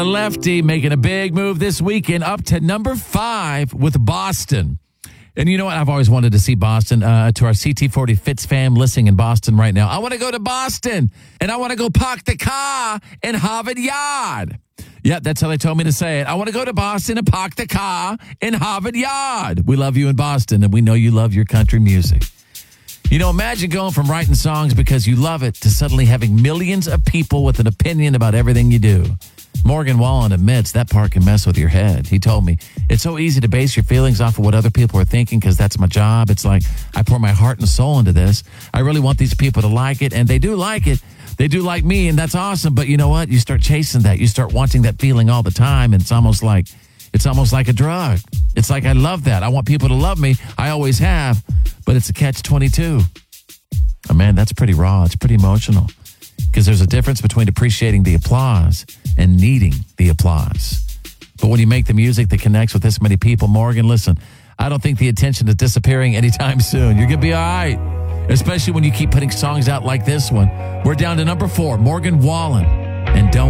Lefty making a big move this weekend up to number 5 with Boston. And you know what? I've always wanted to see Boston. To our CT40 Fitz fam listening in Boston right now, I want to go to Boston, and I want to go park the car in Harvard Yard. Yeah, that's how they told me to say it. I want to go to Boston and park the car in Harvard Yard. We love you in Boston, and we know you love your country music. You know, imagine going from writing songs because you love it to suddenly having millions of people with an opinion about everything you do. Morgan Wallen admits that part can mess with your head. He told me, it's so easy to base your feelings off of what other people are thinking because that's my job. It's like I pour my heart and soul into this. I really want these people to like it, and they do like it. They do like me, and that's awesome. But you know what? You start chasing that. You start wanting that feeling all the time, and it's almost like a drug. It's like I love that. I want people to love me. I always have, but it's a catch-22. Oh, man, that's pretty raw. It's pretty emotional because there's a difference between appreciating the applause and needing the applause. But when you make the music that connects with this many people, Morgan, listen, I don't think the attention is disappearing anytime soon. You're going to be all right, especially when you keep putting songs out like this one. We're down to number 4, Morgan Wallen, and Don't